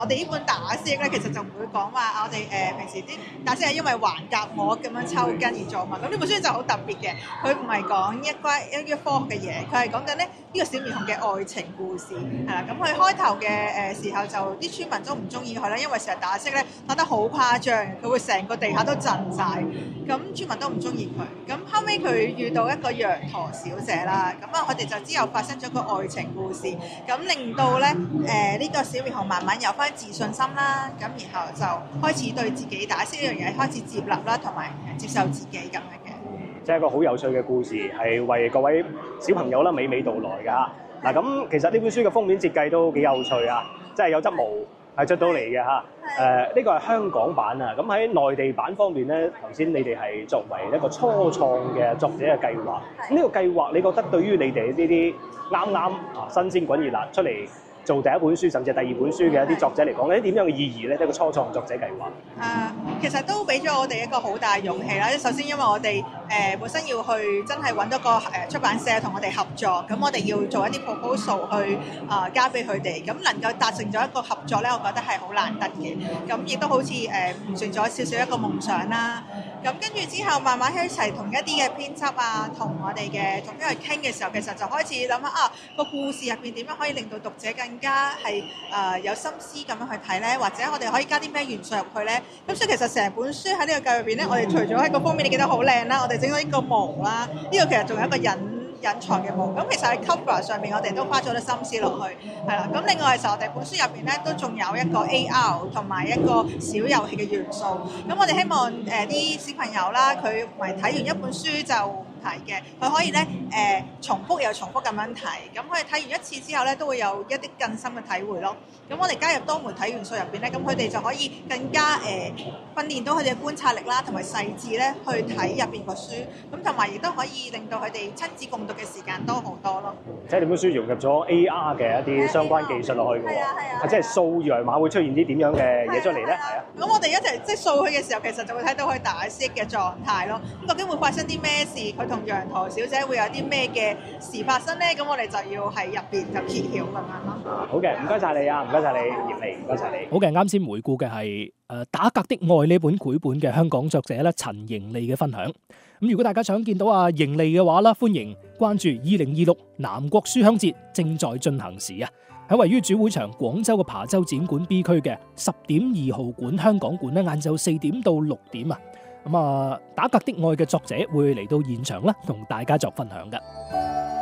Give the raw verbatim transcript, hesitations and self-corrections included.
我哋呢本打色咧，其實就唔會講話我哋誒、呃、平時啲打色係因為橫膈膜咁樣抽筋而做嘛。咁呢本書就好特別嘅，佢唔係講一關一一科學嘅嘢，佢係講緊咧呢個小面孔嘅愛情故事係啦。咁佢開頭嘅誒時候就啲村民都唔中意佢啦，因為成日打色咧打得好誇張，佢會成個地下都震晒，咁村民都唔中意佢。咁後尾佢遇到一個羊駝小姐啦，咁啊佢哋就之後發生咗個愛情故事，咁令到咧誒呢個小面孔慢慢有翻自信心啦，咁然後就開始對自己打色呢樣嘢開始接納啦，同埋接受自己咁樣嘅。 即係一個好有趣嘅故事，係為各位小朋友啦娓娓道來㗎嚇。嗱咁其實呢本書嘅封面設計都幾有趣啊，即係有執毛係出到嚟嘅嚇。誒呢個係香港版啊，咁喺內地版方面咧，頭先你哋係作為一個初創嘅作者嘅計劃。咁呢個計劃你覺得對於你哋呢啲啱啱啊新鮮滾熱辣出嚟做第一本書甚至係第二本書嘅一啲作者嚟講咧，點樣嘅意義咧？一個初創作者計劃。 誒、uh, 其實都俾咗我哋一個好大勇氣啦。首先因為我哋誒、呃、本身要去真係揾到個誒出版社同我哋合作，咁我哋要做一啲 proposal 去啊、呃、交俾佢哋，咁能夠達成咗一個合作咧，我覺得係好難得嘅。咁亦都好似誒完成咗少少一個夢想啦。咁跟住之後慢慢一齊同一啲嘅編輯啊，同我哋嘅總編去傾嘅時候，其實就開始諗下啊個故事入邊點樣可以令到讀者更加係誒、呃、有心思咁樣去睇咧，或者我哋可以加啲咩元素入去咧？咁所以其實成本書喺呢個計入邊咧，我哋除咗喺個封面你記得好靚啦，我哋整咗呢個毛啦，呢、呢個其實仲有一個隱隱藏嘅毛。咁其實喺 cover 上面我哋都花咗啲心思落去，係啦。咁另外其實我哋本書入邊咧都仲有一個 A R 同埋一個小遊戲嘅元素。咁我哋希望誒啲、呃、小朋友啦，佢唔係睇完一本書就睇嘅，佢可以咧誒、呃、重複又重複咁樣睇，咁佢哋睇完一次之後咧，都會有一啲更深嘅體會咯。咁我哋加入多媒體元素入邊咧，咁佢哋就可以更加誒、呃、訓練到佢哋嘅觀察力啦，同埋細緻咧去睇入邊個書，咁同埋亦都可以令到佢哋親子共讀嘅時間多好多咯。 即係你本書融入咗 A R 嘅一啲相關技術落去㗎喎， 係啊係啊， 即係掃二維碼會出現啲點樣嘅嘢出嚟咧？係啊。 咁我哋一齊即係掃佢嘅時候，其實就會睇到佢打色嘅狀態咯。咁究竟會發生啲咩事？佢同羊駝小姐會有啲咩嘅事發生咧？咁我哋就要喺入邊就揭曉咁樣咯。 好嘅，唔該晒你啊，唔該晒你葉莉，唔該晒你。 好嘅，啱先回顧嘅係誒《打格的愛》呢本繪本嘅香港作者咧陳盈利嘅分享。咁如果大家想見到阿盈利嘅話啦，歡迎關注二零二六南國書香節正在進行時啊！喺位於主會場廣州嘅琶洲展館 B 區嘅十點二號館香港館咧，晏晝四點到六點啊！咁啊，《打格的愛》嘅作者會嚟到現場啦，同大家作分享嘅。